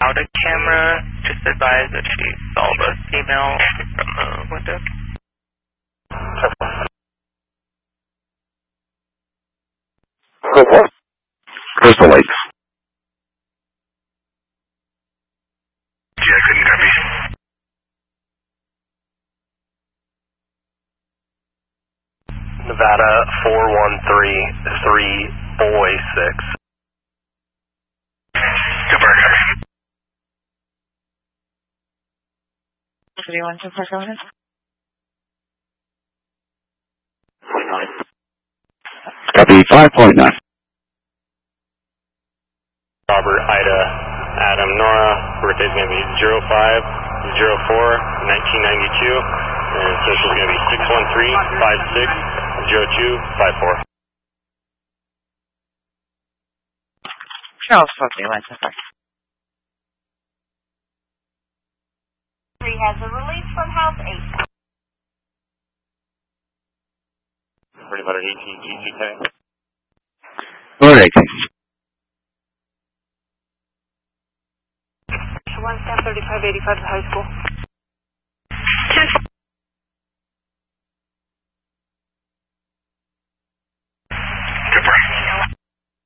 without a camera. Just advise that she saw the female from the window. Crystal Lakes. Yeah, I couldn't copy. Nevada 4133 Boy 6. Super, copy. 3125, go ahead. Copy 5.9. Robert, Ida, Adam, Nora. Birthday's going to be 05/04/1992. And social's going to be 613-5602-54. Charles, okay, let's start. 3 has a release from House 8. Pretty much 18 GCK. Or 18. 1 Sam 3585 to high school.